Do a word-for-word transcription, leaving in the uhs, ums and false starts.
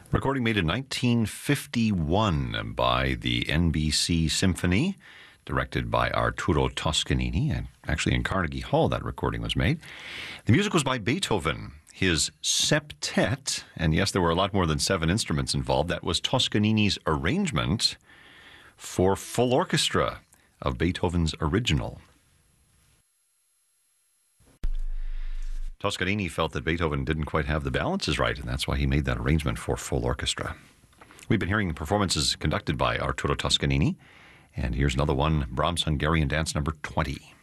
Recording made in nineteen fifty-one by the N B C Symphony, directed by Arturo Toscanini, and actually in Carnegie Hall that recording was made. The music was by Beethoven. His septet, and yes, there were a lot more than seven instruments involved, that was Toscanini's arrangement for full orchestra of Beethoven's original. Toscanini felt that Beethoven didn't quite have the balances right, and that's why he made that arrangement for full orchestra. We've been hearing performances conducted by Arturo Toscanini, and here's another one, Brahms' Hungarian Dance number twenty.